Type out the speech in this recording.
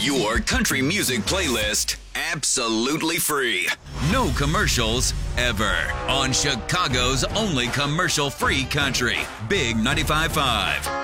your country music playlist absolutely free. No commercials ever. On Chicago's only commercial-free country, Big 95.5.